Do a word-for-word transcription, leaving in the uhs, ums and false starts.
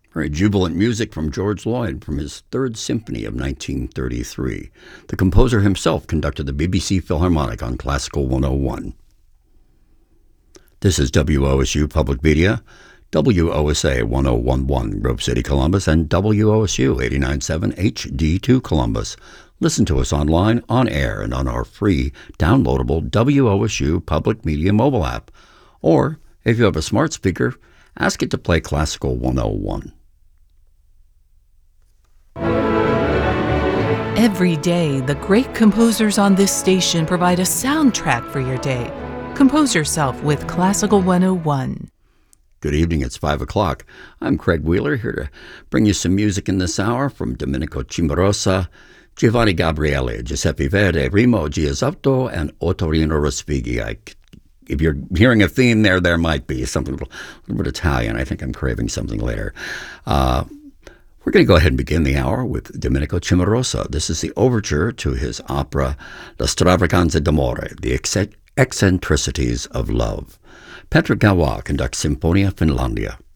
Very jubilant music from George Lloyd from his Third Symphony of nineteen thirty-three. The composer himself conducted the B B C Philharmonic on Classical one oh one. This is W O S U Public Media, W O S A one oh one point one Grove City, Columbus, and W O S U eighty-nine point seven H D two Columbus. Listen to us online, on air, and on our free, downloadable W O S U Public Media mobile app. Or, if you have a smart speaker, ask it to play Classical one oh one. Every day, the great composers on this station provide a soundtrack for your day. Compose yourself with Classical one oh one. Good evening, it's five o'clock. I'm Craig Wheeler, here to bring you some music in this hour from Domenico Cimarosa, Giovanni Gabriele, Giuseppe Verdi, Remo Giazzotto, and Ottorino Respighi. I, if you're hearing a theme there, there might be something a little, a little bit Italian. I think I'm craving something later. Uh, we're going to go ahead and begin the hour with Domenico Cimarosa. This is the overture to his opera La Stravaganza d'Amore, the eccentricities of love. Petra Gawa conducts Sinfonia Finlandia.